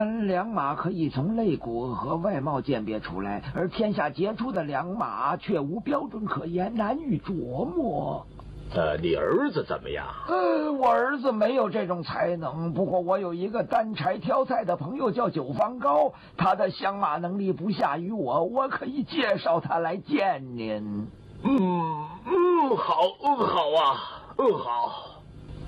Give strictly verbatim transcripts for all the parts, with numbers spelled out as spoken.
良马可以从肋骨和外貌鉴别出来，而天下杰出的良马却无标准可言，难以琢磨。 呃，你儿子怎么样？ 呃，我儿子没有这种才能，不过我有一个担柴挑菜的朋友叫九方高，他的相马能力不下于我，我可以介绍他来见您。 嗯嗯，好，嗯好啊，嗯好。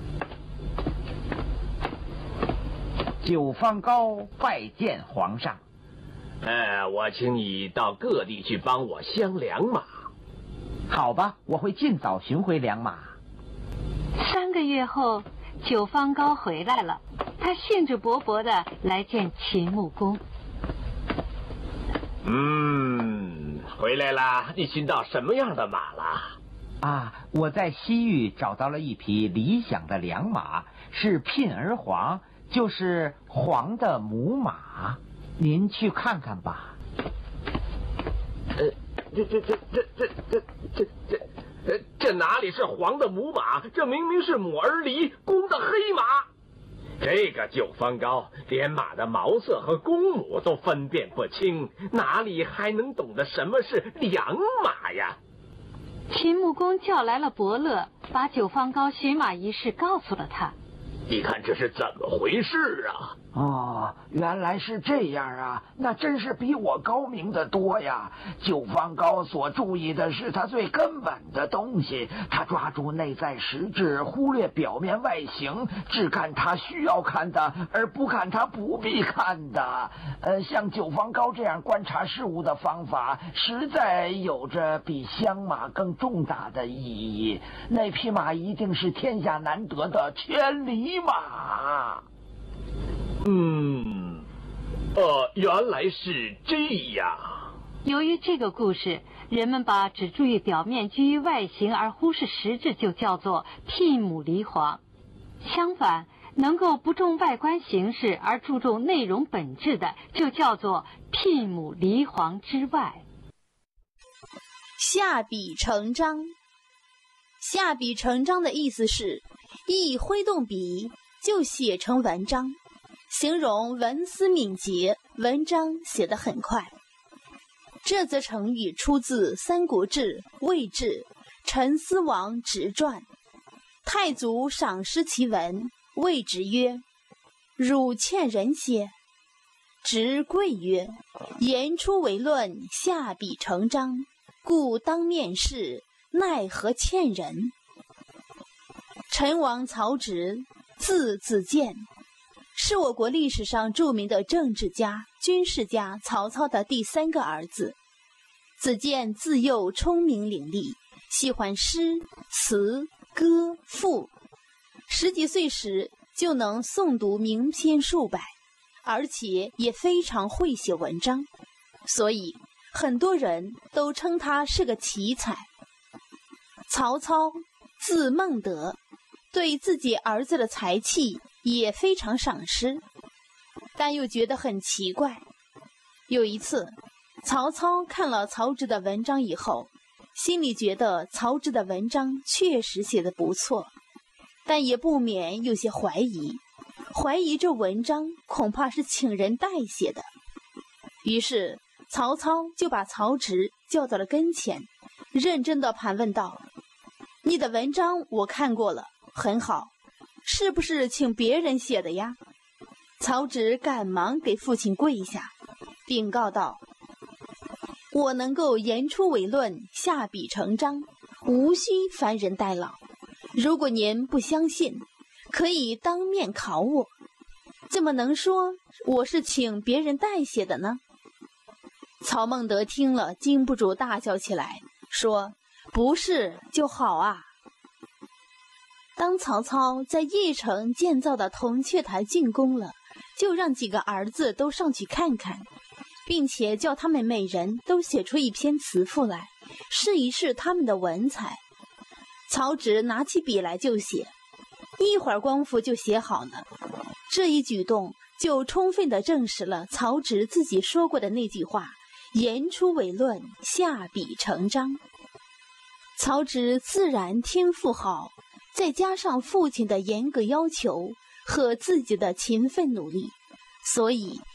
九方高拜见皇上。 呃，我请你到各地去帮我相良马。 好吧，我会尽早寻回良马。 三个月后，九方高回来了，他兴致勃勃地来见秦穆公。 嗯，回来啦！你寻到什么样的马了？ 啊，我在西域找到了一匹理想的良马，是聘儿黄，就是黄的母马。您去看看吧。 呃，这这这这这这这这，呃，这哪里是黄的母马？这明明是母儿离，公的黑马。这个九方高连马的毛色和公母都分辨不清，哪里还能懂得什么是良马呀？ 秦穆公叫来了伯乐，把九方高寻马一事告诉了他。 你看这是怎么回事啊？ 哦，原来是这样啊，那真是比我高明的多呀。九方高所注意的是他最根本的东西，他抓住内在实质，忽略表面外形，只看他需要看的，而不看他不必看的。呃，像九方高这样观察事物的方法，实在有着比相马更重大的意义。那匹马一定是天下难得的千里马。 嗯，呃，原来是这样。 由于这个故事，人们把只注意表面、居于外形而忽视实质就叫做牝母离黄。相反，能够不重外观形式而注重内容本质的，就叫做牝母离黄之外。 下笔成章。下笔成章的意思是一挥动笔就写成文章，形容文思敏捷，文章写得很快。这则成语出自《三国志·魏志·陈思王直传》。太祖赏识其文，谓直曰：“汝欠人些？”直贵曰：“言出为论，下笔成章，故当面试，奈何欠人？”陈王曹植，字子建，是我国历史上著名的政治家、军事家曹操的第三个儿子。子建自幼聪明伶俐，喜欢诗、词、歌、赋。十几岁时就能诵读名篇数百，而且也非常会写文章，所以很多人都称他是个奇才。曹操字孟德，对自己儿子的才气也非常赏识，但又觉得很奇怪。有一次，曹操看了曹植的文章以后，心里觉得曹植的文章确实写得不错，但也不免有些怀疑，怀疑这文章恐怕是请人代写的。于是曹操就把曹植叫到了跟前，认真地盘问道：“你的文章我看过了，很好，是不是请别人写的呀？”曹植赶忙给父亲跪下，禀告道：“我能够言出为论，下笔成章，无需凡人代劳。如果您不相信，可以当面考我，怎么能说我是请别人代写的呢？”曹孟德听了，禁不住大笑起来，说：“不是就好啊。”当曹操在邺城建造的铜雀台竣工了，就让几个儿子都上去看看，并且叫他们每人都写出一篇词赋来，试一试他们的文采。曹植拿起笔来就写，一会儿功夫就写好了。这一举动就充分地证实了曹植自己说过的那句话：“言出为论，下笔成章。”曹植自然天赋好，再加上父亲的严格要求和自己的勤奋努力， 所以